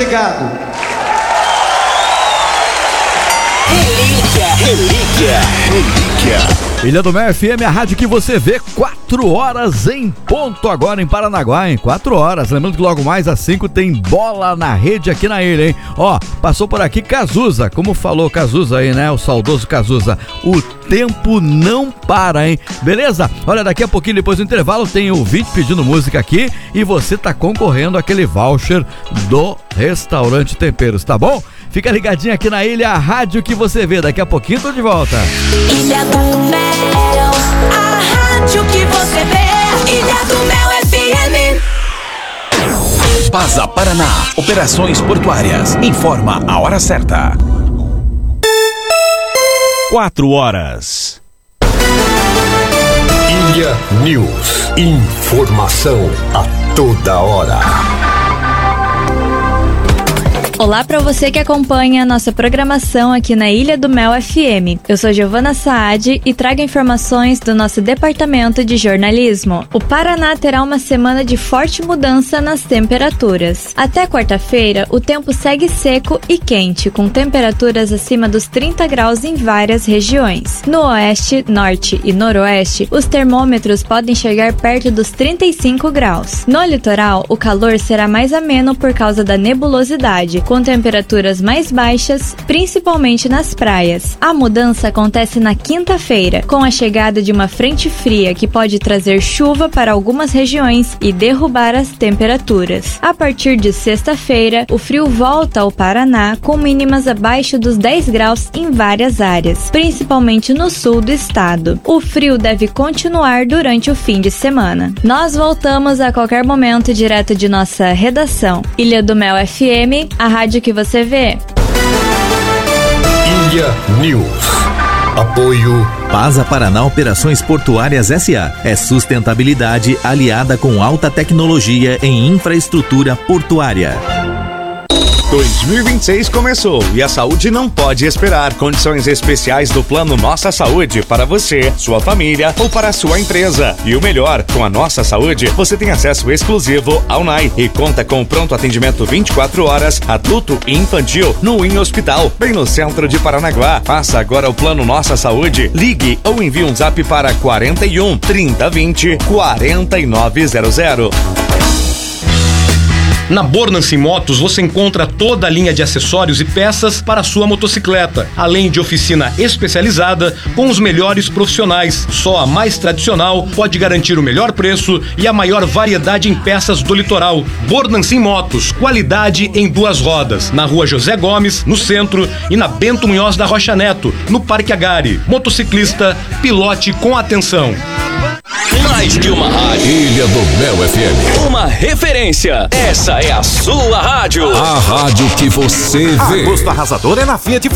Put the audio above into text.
obrigado. Relíquia. Ilha do Mel FM, a rádio que você vê, 4 horas em ponto agora em Paranaguá, hein? 4 horas. Lembrando que logo mais às 5 tem bola na rede aqui na ilha, hein? Ó, passou por aqui Cazuza, como falou Cazuza aí, né? O saudoso Cazuza. O tempo não para, hein? Beleza? Olha, daqui a pouquinho, depois do intervalo, tem o ouvinte pedindo música aqui e você tá concorrendo àquele voucher do Restaurante Temperos, tá bom? Fica ligadinho aqui na ilha, a rádio que você vê. Daqui a pouquinho tô de volta. Ilha do Mel, a rádio que você vê. Ilha do Mel FM. Pasa Paraná, operações portuárias. Informa a hora certa. 4 horas. Ilha News. Informação a toda hora. Olá para você que acompanha a nossa programação aqui na Ilha do Mel FM. Eu sou Giovana Saad e trago informações do nosso departamento de jornalismo. O Paraná terá uma semana de forte mudança nas temperaturas. Até quarta-feira, o tempo segue seco e quente, com temperaturas acima dos 30 graus em várias regiões. No oeste, norte e noroeste, os termômetros podem chegar perto dos 35 graus. No litoral, o calor será mais ameno por causa da nebulosidade, com temperaturas mais baixas, principalmente nas praias. A mudança acontece na quinta-feira, com a chegada de uma frente fria que pode trazer chuva para algumas regiões e derrubar as temperaturas. A partir de sexta-feira, o frio volta ao Paraná, com mínimas abaixo dos 10 graus em várias áreas, principalmente no sul do estado. O frio deve continuar durante o fim de semana. Nós voltamos a qualquer momento direto de nossa redação. Ilha do Mel FM, a rádio que você vê. Ilha News. Apoio Pasa Paraná Operações Portuárias S.A. É sustentabilidade aliada com alta tecnologia em infraestrutura portuária. 2026 começou e a saúde não pode esperar. Condições especiais do Plano Nossa Saúde para você, sua família ou para a sua empresa. E o melhor, com a Nossa Saúde, você tem acesso exclusivo ao NAI e conta com pronto atendimento 24 horas, adulto e infantil, no IN Hospital, bem no centro de Paranaguá. Faça agora o Plano Nossa Saúde. Ligue ou envie um zap para 41 3020 4900. Na Bornance Motos você encontra toda a linha de acessórios e peças para a sua motocicleta, além de oficina especializada com os melhores profissionais. Só a mais tradicional pode garantir o melhor preço e a maior variedade em peças do litoral. Bornance Motos, qualidade em 2 rodas. Na Rua José Gomes, no centro, e na Bento Munhoz da Rocha Neto, no Parque Agari. Motociclista, pilote com atenção. Mais que uma rádio. Ilha do Mel FM. Uma referência. Essa é a sua rádio. A rádio que você vê. Agosto arrasador é na Fiat